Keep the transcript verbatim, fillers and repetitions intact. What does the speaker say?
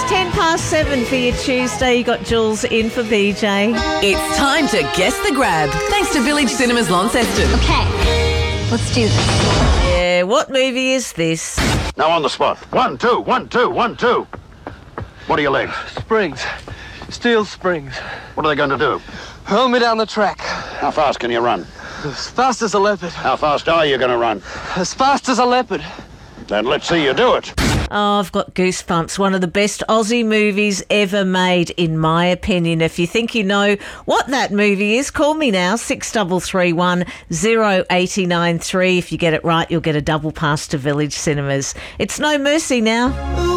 ten past seven for your Tuesday. You got Jules in for B J. It's time to guess the grab, thanks to Village Cinemas Launceston. Okay, let's do this. Yeah, what movie is this? Now on the spot. One, two, one, two, one, two. What are your legs? Springs. Steel springs. What are they going to do? Hurl me down the track. How fast can you run? As fast as a leopard. How fast are you going to run? As fast as a leopard. Then let's see you do it. Oh, I've got goosebumps. One of the best Aussie movies ever made, in my opinion. If you think you know what that movie is, call me now, six three three one, zero eight nine three. If you get it right, you'll get a double pass to Village Cinemas. It's No Mercy now.